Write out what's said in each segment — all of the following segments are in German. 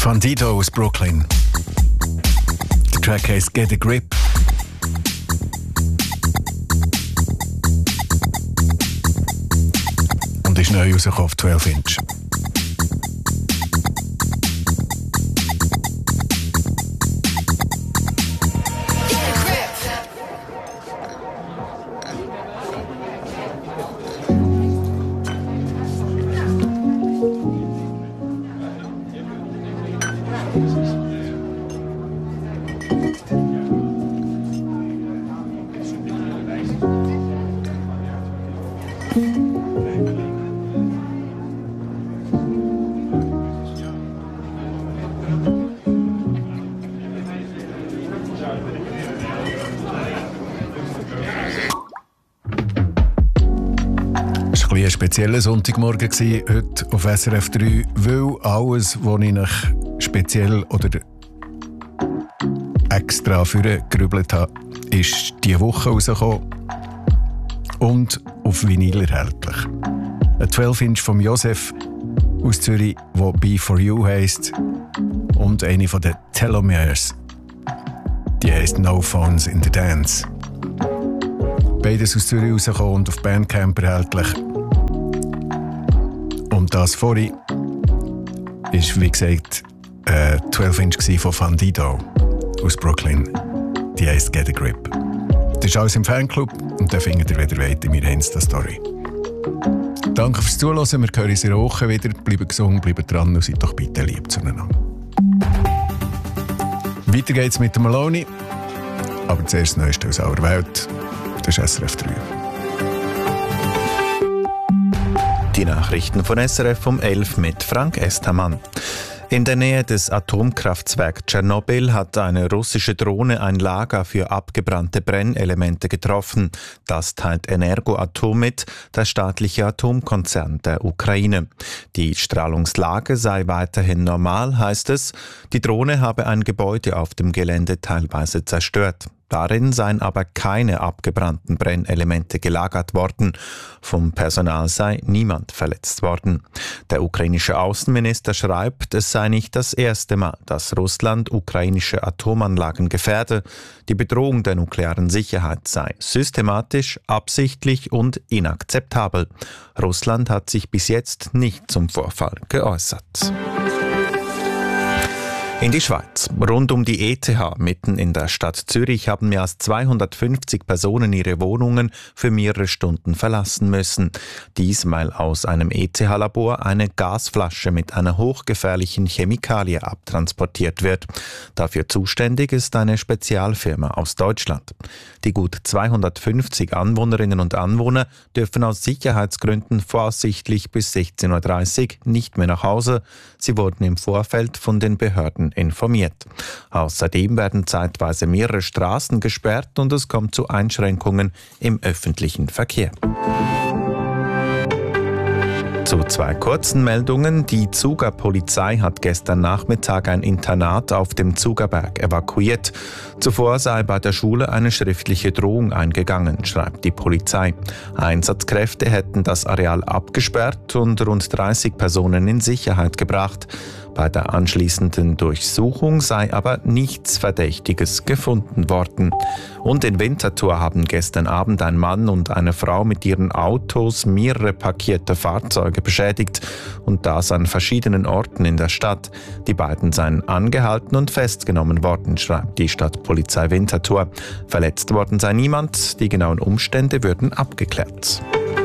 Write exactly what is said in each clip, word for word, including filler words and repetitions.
Fandido aus Brooklyn. Der Track heisst Get a Grip. Und ist neu rausgekommen auf zwölf Inch. Ein spezieller Sonntagmorgen war heute auf S R F drei, weil alles, was ich nach speziell oder extra für gerübelt habe, ist diese Woche rausgekommen und auf Vinyl erhältlich. Ein zwölf Inch von Josef aus Zürich, der Be For You heisst, und eine von den Telomeres, die heisst No Phones in the Dance. Beides aus Zürich rausgekommen und auf Bandcamp erhältlich. Und das vorhin war, wie gesagt, äh, zwölf Inch von Fandido aus Brooklyn. Die heisst Get a Grip. Das ist alles im Fanclub und dann findet ihr wieder weiter in meiner Insta-Story. Danke fürs Zuhören. Wir hören uns in einer Woche wieder. Bleibt gesund, bleibt dran und seid doch bitte lieb zueinander. Weiter geht's mit dem Maloney. Aber zuerst das Neueste aus aller Welt. Das ist S R F drei. Die Nachrichten von S R F um elf mit Frank Estermann. In der Nähe des Atomkraftwerks Tschernobyl hat eine russische Drohne ein Lager für abgebrannte Brennelemente getroffen. Das teilt Energoatom mit, der staatliche Atomkonzern der Ukraine. Die Strahlungslage sei weiterhin normal, heißt es. Die Drohne habe ein Gebäude auf dem Gelände teilweise zerstört. Darin seien aber keine abgebrannten Brennelemente gelagert worden. Vom Personal sei niemand verletzt worden. Der ukrainische Außenminister schreibt, es sei nicht das erste Mal, dass Russland ukrainische Atomanlagen gefährde. Die Bedrohung der nuklearen Sicherheit sei systematisch, absichtlich und inakzeptabel. Russland hat sich bis jetzt nicht zum Vorfall geäußert. In die Schweiz. Rund um die E T H mitten in der Stadt Zürich haben mehr als zweihundertfünfzig Personen ihre Wohnungen für mehrere Stunden verlassen müssen. Dies, weil aus einem E T H-Labor eine Gasflasche mit einer hochgefährlichen Chemikalie abtransportiert wird. Dafür zuständig ist eine Spezialfirma aus Deutschland. Die gut zweihundertfünfzig Anwohnerinnen und Anwohner dürfen aus Sicherheitsgründen voraussichtlich bis sechzehn Uhr dreißig nicht mehr nach Hause. Sie wurden im Vorfeld von den Behörden informiert. Außerdem werden zeitweise mehrere Straßen gesperrt und es kommt zu Einschränkungen im öffentlichen Verkehr. Zu zwei kurzen Meldungen. Die Zuger Polizei hat gestern Nachmittag ein Internat auf dem Zugerberg evakuiert. Zuvor sei bei der Schule eine schriftliche Drohung eingegangen, schreibt die Polizei. Einsatzkräfte hätten das Areal abgesperrt und rund dreißig Personen in Sicherheit gebracht. Bei der anschließenden Durchsuchung sei aber nichts Verdächtiges gefunden worden. Und in Winterthur haben gestern Abend ein Mann und eine Frau mit ihren Autos mehrere parkierte Fahrzeuge beschädigt und das an verschiedenen Orten in der Stadt. Die beiden seien angehalten und festgenommen worden, schreibt die Stadtpolizei Winterthur. Verletzt worden sei niemand, die genauen Umstände würden abgeklärt.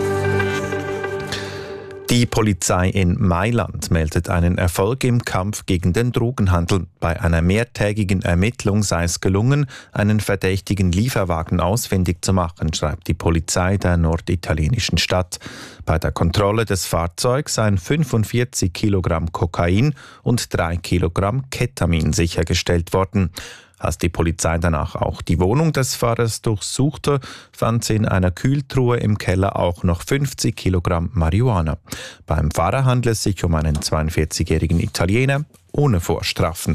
Die Polizei in Mailand meldet einen Erfolg im Kampf gegen den Drogenhandel. Bei einer mehrtägigen Ermittlung sei es gelungen, einen verdächtigen Lieferwagen ausfindig zu machen, schreibt die Polizei der norditalienischen Stadt. Bei der Kontrolle des Fahrzeugs seien fünfundvierzig Kilogramm Kokain und drei Kilogramm Ketamin sichergestellt worden. Als die Polizei danach auch die Wohnung des Fahrers durchsuchte, fand sie in einer Kühltruhe im Keller auch noch fünfzig Kilogramm Marihuana. Beim Fahrer handelt es sich um einen zweiundvierzigjährigen Italiener ohne Vorstrafen.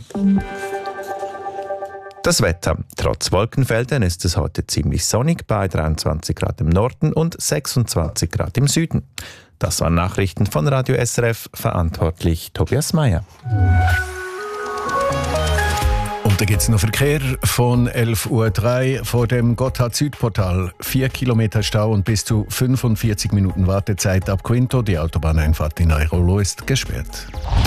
Das Wetter. Trotz Wolkenfeldern ist es heute ziemlich sonnig bei dreiundzwanzig Grad im Norden und sechsundzwanzig Grad im Süden. Das waren Nachrichten von Radio S R F, verantwortlich Tobias Meyer. Und da gibt es noch Verkehr von elf Uhr drei vor dem Gotthard-Südportal. Vier Kilometer Stau und bis zu fünfundvierzig Minuten Wartezeit ab Quinto. Die Autobahneinfahrt in Airolo ist gesperrt.